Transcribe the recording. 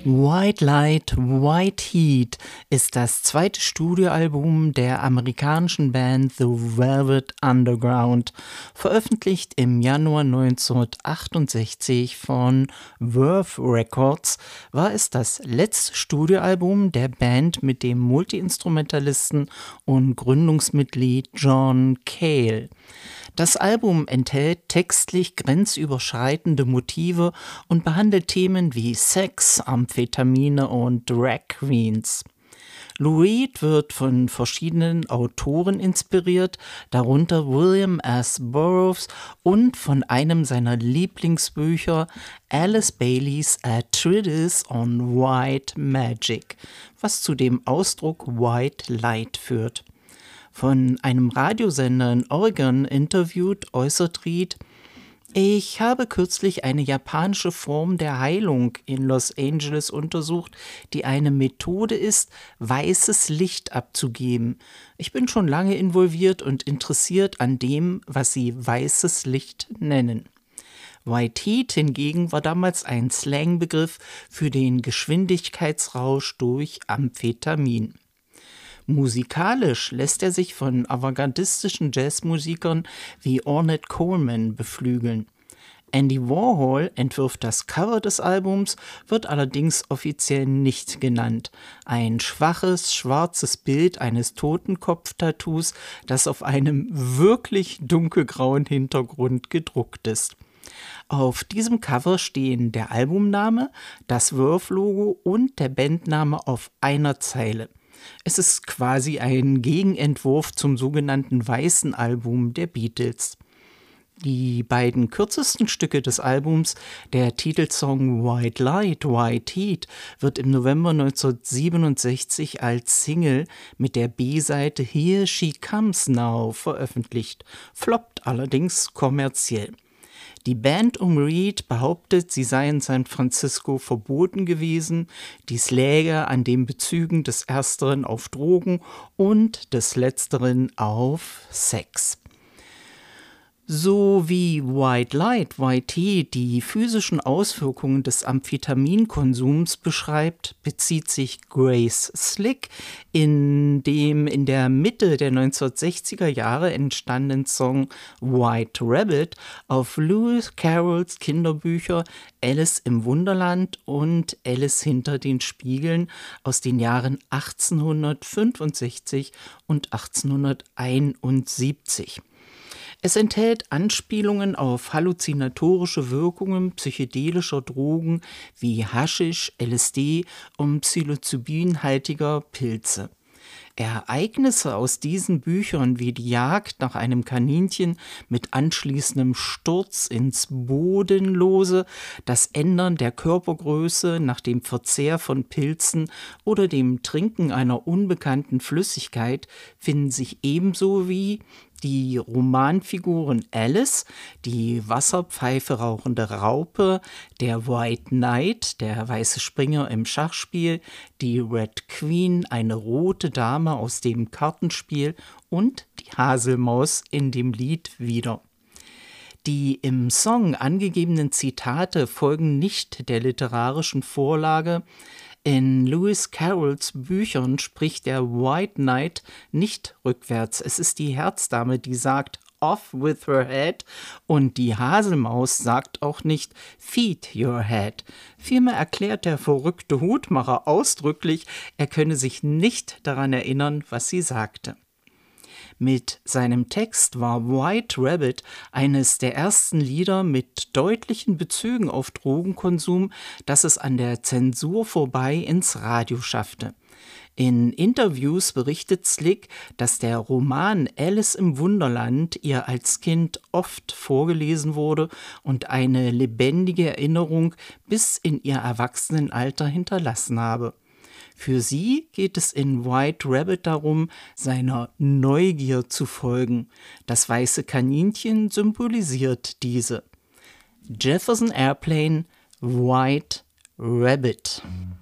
White Light, White Heat ist das zweite Studioalbum der amerikanischen Band The Velvet Underground, veröffentlicht im Januar 1968 von Verve Records, war es das letzte Studioalbum der Band mit dem Multiinstrumentalisten und Gründungsmitglied John Cale. Das Album enthält textlich grenzüberschreitende Motive und behandelt Themen wie Sex, Amphetamine und Drag Queens. Lou Reed wird von verschiedenen Autoren inspiriert, darunter William S. Burroughs und von einem seiner Lieblingsbücher Alice Baileys A Treatise on White Magic, was zu dem Ausdruck White Light führt. Von einem Radiosender in Oregon interviewt, äußert Reed: Ich habe kürzlich eine japanische Form der Heilung in Los Angeles untersucht, die eine Methode ist, weißes Licht abzugeben. Ich bin schon lange involviert und interessiert an dem, was sie weißes Licht nennen. White Heat hingegen war damals ein Slangbegriff für den Geschwindigkeitsrausch durch Amphetamin. Musikalisch lässt er sich von avantgardistischen Jazzmusikern wie Ornette Coleman beflügeln. Andy Warhol entwirft das Cover des Albums, wird allerdings offiziell nicht genannt. Ein schwaches, schwarzes Bild eines Totenkopf-Tattoos, das auf einem wirklich dunkelgrauen Hintergrund gedruckt ist. Auf diesem Cover stehen der Albumname, das Verve-Logo und der Bandname auf einer Zeile. Es ist quasi ein Gegenentwurf zum sogenannten Weißen Album der Beatles. Die beiden kürzesten Stücke des Albums, der Titelsong White Light, White Heat, wird im November 1967 als Single mit der B-Seite Here She Comes Now veröffentlicht, floppt allerdings kommerziell. Die Band um Reed behauptet, sie sei in San Francisco verboten gewesen, dies läge an den Bezügen des Ersteren auf Drogen und des Letzteren auf Sex. So wie White Light, White Heat die physischen Auswirkungen des Amphetaminkonsums beschreibt, bezieht sich Grace Slick in dem in der Mitte der 1960er Jahre entstandenen Song White Rabbit auf Lewis Carrolls Kinderbücher Alice im Wunderland und Alice hinter den Spiegeln aus den Jahren 1865 und 1871. Es enthält Anspielungen auf halluzinatorische Wirkungen psychedelischer Drogen wie Haschisch, LSD und psilocybinhaltiger Pilze. Ereignisse aus diesen Büchern wie die Jagd nach einem Kaninchen mit anschließendem Sturz ins Bodenlose, das Ändern der Körpergröße nach dem Verzehr von Pilzen oder dem Trinken einer unbekannten Flüssigkeit finden sich ebenso wie die Romanfiguren Alice, die Wasserpfeife rauchende Raupe, der White Knight, der weiße Springer im Schachspiel, die Red Queen, eine rote Dame aus dem Kartenspiel und die Haselmaus in dem Lied wieder. Die im Song angegebenen Zitate folgen nicht der literarischen Vorlage. In Lewis Carrolls Büchern spricht der White Knight nicht rückwärts. Es ist die Herzdame, die sagt "off with her head" und die Haselmaus sagt auch nicht "feed your head". Vielmehr erklärt der verrückte Hutmacher ausdrücklich, er könne sich nicht daran erinnern, was sie sagte. Mit seinem Text war White Rabbit eines der ersten Lieder mit deutlichen Bezügen auf Drogenkonsum, das es an der Zensur vorbei ins Radio schaffte. In Interviews berichtet Slick, dass der Roman Alice im Wunderland ihr als Kind oft vorgelesen wurde und eine lebendige Erinnerung bis in ihr Erwachsenenalter hinterlassen habe. Für sie geht es in White Rabbit darum, seiner Neugier zu folgen. Das weiße Kaninchen symbolisiert diese. Jefferson Airplane, White Rabbit.